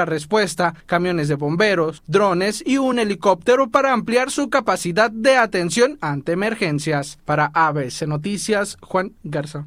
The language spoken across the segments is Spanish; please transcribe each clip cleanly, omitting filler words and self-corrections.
respuesta, camiones de bomberos, drones y un helicóptero para ampliar su capacidad de atención ante emergencias. Para ABC Noticias, Juan Garza.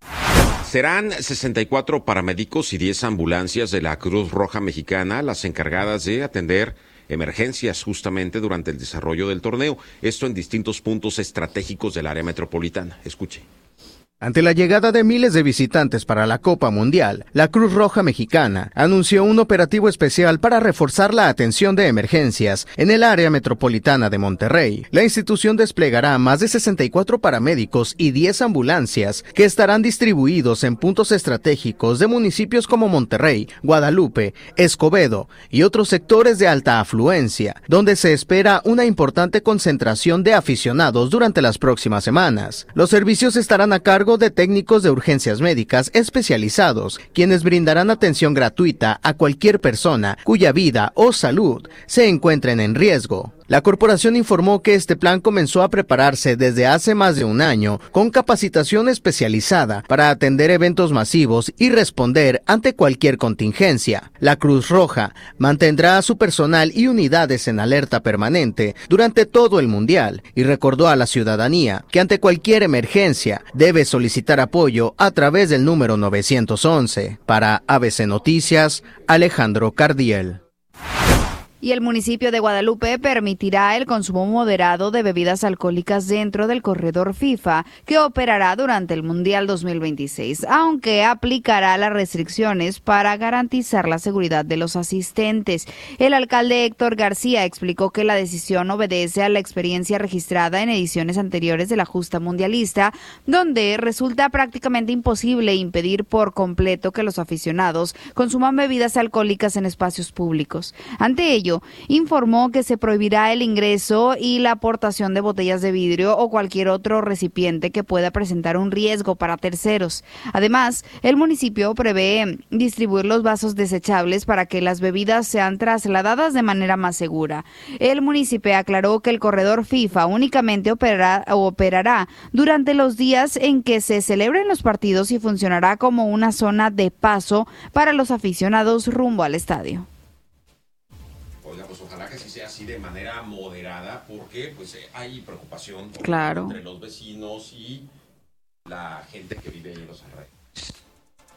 Serán 64 paramédicos y 10 ambulancias de la Cruz Roja Mexicana las encargadas de atender emergencias justamente durante el desarrollo del torneo. Esto en distintos puntos estratégicos del área metropolitana. Escuche. Ante la llegada de miles de visitantes para la Copa Mundial, la Cruz Roja Mexicana anunció un operativo especial para reforzar la atención de emergencias en el área metropolitana de Monterrey. La institución desplegará más de 64 paramédicos y 10 ambulancias que estarán distribuidos en puntos estratégicos de municipios como Monterrey, Guadalupe, Escobedo y otros sectores de alta afluencia, donde se espera una importante concentración de aficionados durante las próximas semanas. Los servicios estarán a cargo de técnicos de urgencias médicas especializados, quienes brindarán atención gratuita a cualquier persona cuya vida o salud se encuentren en riesgo. La corporación informó que este plan comenzó a prepararse desde hace más de un año, con capacitación especializada para atender eventos masivos y responder ante cualquier contingencia. La Cruz Roja mantendrá a su personal y unidades en alerta permanente durante todo el Mundial y recordó a la ciudadanía que ante cualquier emergencia debe solicitar apoyo a través del número 911. Para ABC Noticias, Alejandro Cardiel. Y el municipio de Guadalupe permitirá el consumo moderado de bebidas alcohólicas dentro del corredor FIFA, que operará durante el Mundial 2026, aunque aplicará las restricciones para garantizar la seguridad de los asistentes. El alcalde Héctor García explicó que la decisión obedece a la experiencia registrada en ediciones anteriores de la justa mundialista, donde resulta prácticamente imposible impedir por completo que los aficionados consuman bebidas alcohólicas en espacios públicos. Ante ello, informó que se prohibirá el ingreso y la aportación de botellas de vidrio o cualquier otro recipiente que pueda presentar un riesgo para terceros. Además, el municipio prevé distribuir los vasos desechables para que las bebidas sean trasladadas de manera más segura. El municipio aclaró que el corredor FIFA únicamente operará durante los días en que se celebren los partidos y funcionará como una zona de paso para los aficionados rumbo al estadio. Oiga, pues ojalá que sí sea así de manera moderada, porque pues hay preocupación claro, entre los vecinos y la gente que vive ahí en los alrededores.